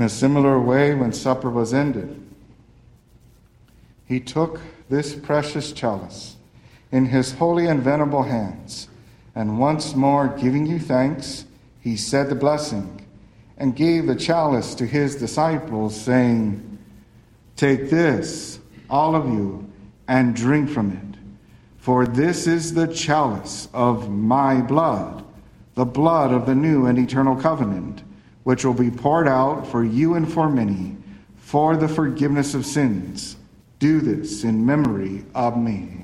a similar way, when supper was ended, he took this precious chalice in his holy and venerable hands, and once more giving you thanks, he said the blessing, and gave the chalice to his disciples, saying, "Take this, all of you, and drink from it. For this is the chalice of my blood, the blood of the new and eternal covenant, which will be poured out for you and for many, for the forgiveness of sins. Do this in memory of me."